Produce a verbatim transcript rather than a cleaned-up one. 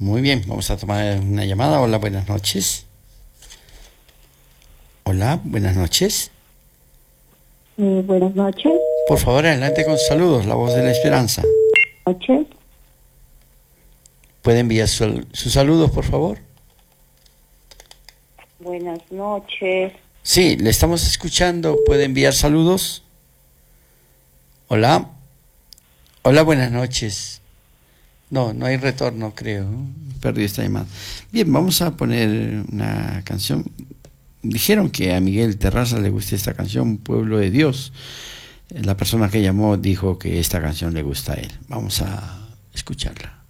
Muy bien, vamos a tomar una llamada. Hola, buenas noches. Hola, buenas noches. Eh, buenas noches. Por favor, adelante con saludos, la voz de la esperanza. Noches. ¿Puede enviar su- sus saludos, por favor? Buenas noches. Sí, le estamos escuchando. ¿Puede enviar saludos? Hola. Hola, buenas noches. No, no hay retorno, creo. Perdí esta llamada. Bien, vamos a poner una canción. Dijeron que a Miguel Terraza le gusta esta canción, Pueblo de Dios. La persona que llamó dijo que esta canción le gusta a él. Vamos a escucharla.